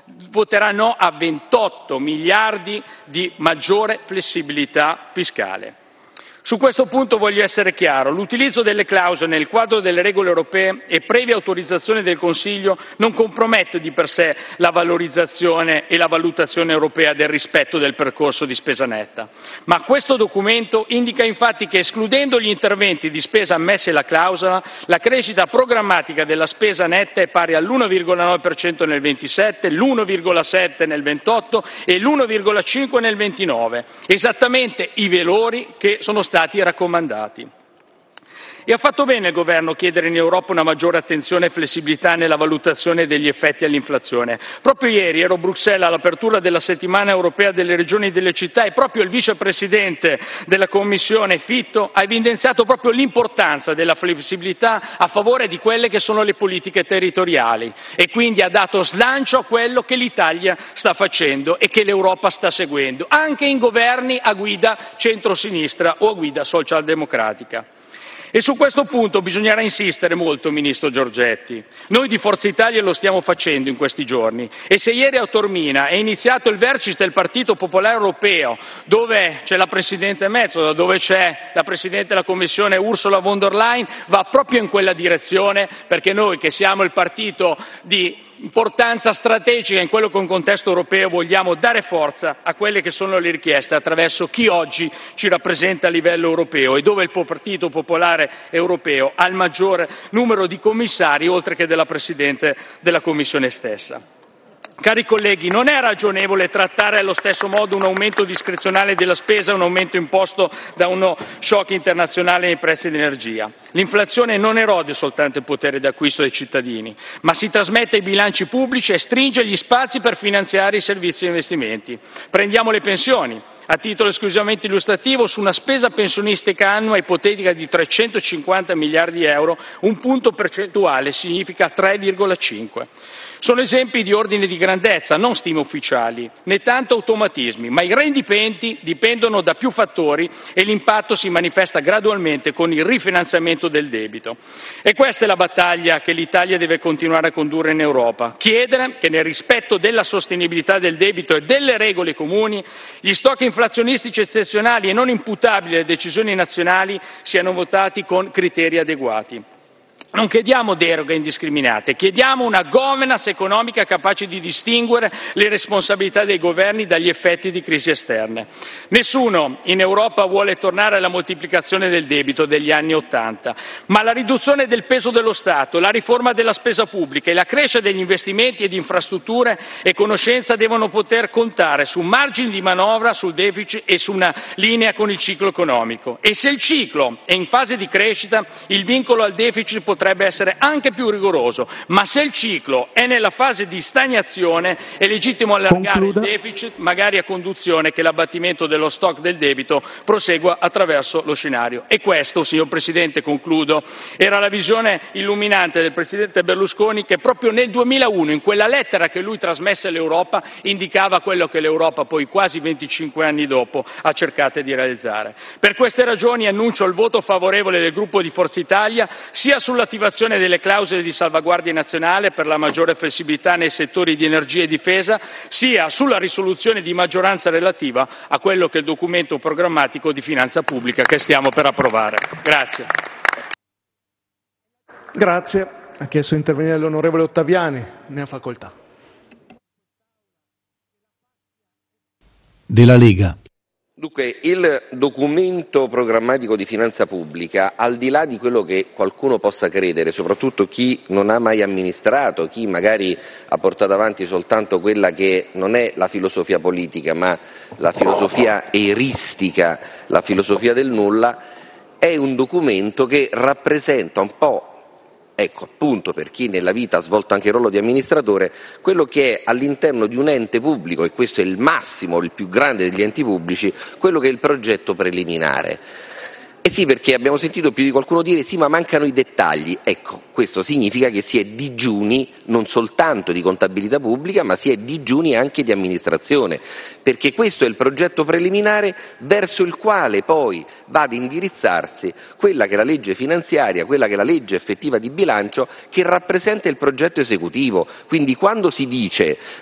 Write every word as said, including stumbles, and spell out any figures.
voterà no a ventotto miliardi di maggiore flessibilità fiscale. Su questo punto voglio essere chiaro. L'utilizzo delle clausole nel quadro delle regole europee e previa autorizzazione del Consiglio non compromette di per sé la valorizzazione e la valutazione europea del rispetto del percorso di spesa netta. Ma questo documento indica infatti che, escludendo gli interventi di spesa ammessi alla clausola, la crescita programmatica della spesa netta è pari all'uno virgola nove per cento nel ventisette, l'uno virgola sette nel ventotto e l'uno virgola cinque nel ventinove, esattamente i valori che sono stati stati raccomandati. E ha fatto bene il Governo a chiedere in Europa una maggiore attenzione e flessibilità nella valutazione degli effetti all'inflazione. Proprio ieri ero a Bruxelles all'apertura della settimana europea delle regioni e delle città e proprio il vicepresidente della Commissione Fitto ha evidenziato proprio l'importanza della flessibilità a favore di quelle che sono le politiche territoriali e quindi ha dato slancio a quello che l'Italia sta facendo e che l'Europa sta seguendo, anche in governi a guida centrosinistra o a guida socialdemocratica. E su questo punto bisognerà insistere molto, Ministro Giorgetti. Noi di Forza Italia lo stiamo facendo in questi giorni e se ieri a Taormina è iniziato il vertice del Partito Popolare Europeo, dove c'è la Presidente Metsola, dove c'è la Presidente della Commissione Ursula von der Leyen, va proprio in quella direzione, perché noi che siamo il partito di importanza strategica in quello che è un contesto europeo vogliamo dare forza a quelle che sono le richieste attraverso chi oggi ci rappresenta a livello europeo e dove il Partito Popolare Europeo ha il maggiore numero di commissari oltre che della Presidente della Commissione stessa. Cari colleghi, non è ragionevole trattare allo stesso modo un aumento discrezionale della spesa e un aumento imposto da uno shock internazionale nei prezzi dell'energia. L'inflazione non erode soltanto il potere d'acquisto dei cittadini, ma si trasmette ai bilanci pubblici e stringe gli spazi per finanziare i servizi e investimenti. Prendiamo le pensioni. A titolo esclusivamente illustrativo, su una spesa pensionistica annua ipotetica di trecentocinquanta miliardi di euro, un punto percentuale significa tre virgola cinque. Sono esempi di ordine di grandezza, non stime ufficiali, né tanto automatismi, ma i rendimenti dipendono da più fattori e l'impatto si manifesta gradualmente con il rifinanziamento del debito. E questa è la battaglia che l'Italia deve continuare a condurre in Europa. Chiedere che nel rispetto della sostenibilità del debito e delle regole comuni, gli stock inflazionistici eccezionali e non imputabili alle decisioni nazionali siano votati con criteri adeguati. Non chiediamo deroghe indiscriminate, chiediamo una governance economica capace di distinguere le responsabilità dei governi dagli effetti di crisi esterne. Nessuno in Europa vuole tornare alla moltiplicazione del debito degli anni Ottanta, ma la riduzione del peso dello Stato, la riforma della spesa pubblica e la crescita degli investimenti ed infrastrutture e conoscenza devono poter contare su margini di manovra, sul deficit e su una linea con il ciclo economico. E se il ciclo è in fase di crescita, il vincolo al deficit potrà potrebbe essere anche più rigoroso, ma se il ciclo è nella fase di stagnazione è legittimo allargare Concluda. il deficit, magari a condizione che l'abbattimento dello stock del debito prosegua attraverso lo scenario. E questo, signor Presidente, concludo, era la visione illuminante del Presidente Berlusconi che proprio nel duemilauno, in quella lettera che lui trasmesse all'Europa, indicava quello che l'Europa poi quasi venticinque anni dopo ha cercato di realizzare. Per queste ragioni annuncio il voto favorevole del gruppo di Forza Italia sia sulla attivazione delle clausole di salvaguardia nazionale per la maggiore flessibilità nei settori di energia e difesa, sia sulla risoluzione di maggioranza relativa a quello che è il documento programmatico di finanza pubblica che stiamo per approvare. Grazie. Grazie. Ha chiesto di intervenire l'onorevole Ottaviani. Ne ha facoltà. Della Lega. Dunque, il documento programmatico di finanza pubblica, al di là di quello che qualcuno possa credere, soprattutto chi non ha mai amministrato, chi magari ha portato avanti soltanto quella che non è la filosofia politica, ma la filosofia eristica, la filosofia del nulla, è un documento che rappresenta un po', ecco appunto per chi nella vita ha svolto anche il ruolo di amministratore, quello che è all'interno di un ente pubblico, e questo è il massimo, il più grande degli enti pubblici, quello che è il progetto preliminare. Eh sì, perché abbiamo sentito più di qualcuno dire sì, ma mancano i dettagli. Ecco, questo significa che si è digiuni non soltanto di contabilità pubblica, ma si è digiuni anche di amministrazione, perché questo è il progetto preliminare verso il quale poi va ad indirizzarsi quella che è la legge finanziaria, quella che è la legge effettiva di bilancio, che rappresenta il progetto esecutivo. Quindi quando si dice